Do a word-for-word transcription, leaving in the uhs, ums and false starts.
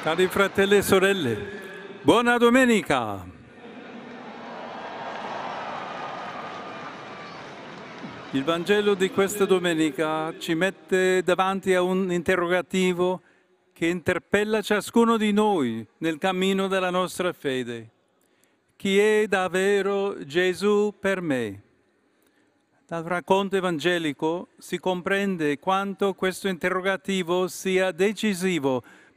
Cari fratelli e sorelle, buona domenica! Il Vangelo di questa domenica ci mette davanti a un interrogativo che interpella ciascuno di noi nel cammino della nostra fede. Chi è davvero Gesù per me? Dal racconto evangelico si comprende quanto questo interrogativo sia decisivo